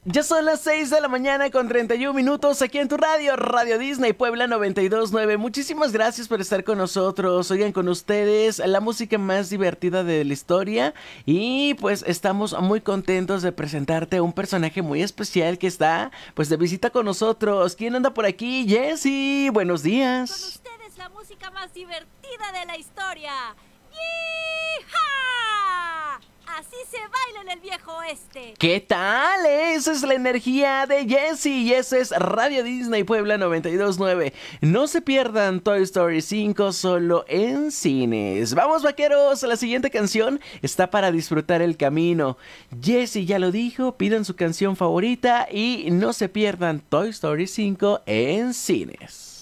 Ya son las 6 de la mañana con 31 minutos aquí en tu radio, Radio Disney Puebla 92.9. Muchísimas gracias por estar con nosotros. Oigan, con ustedes la música más divertida de la historia. Y pues estamos muy contentos de presentarte un personaje muy especial que está pues de visita con nosotros. ¿Quién anda por aquí? Jessy, buenos Con días. ustedes la música más divertida de la historia. ¡Yee-ha! Así se baila en el viejo oeste. ¿Qué tal? Esa es la energía de Jessy y esa es Radio Disney Puebla 92.9. No se pierdan Toy Story 5 solo en cines. Vamos vaqueros, la siguiente canción está para disfrutar el camino. Jessy ya lo dijo, pidan su canción favorita y no se pierdan Toy Story 5 en cines.